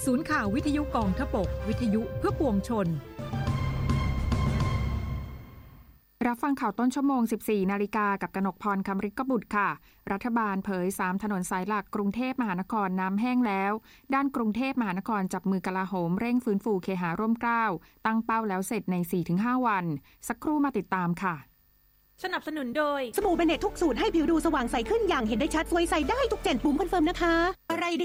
ศูนย์ข่าววิทยุกองทพบกวิทยุเพื่อปวงชนรับฟังข่าวต้นชั่วโมง 14 นาฬิกากับกนกพร คำฤทธิ์บุตรค่ะรัฐบาลเผย3ถนนสายหลักกรุงเทพมหานครน้ำแห้งแล้วด้านกรุงเทพมหานครจับมือกลาโหมเร่งฟื้นฟูเคหะร่มเกล้าตั้งเป้าแล้วเสร็จใน 4-5 วันสักครู่มาติดตามค่ะสนับสนุนโดยสบู่เบเนตทุกสูตรให้ผิวดูสว่างใสขึ้นอย่างเห็นได้ชัดสวยใสได้ทุกเจนปุ่มคอนเฟิร์มนะคะอะไร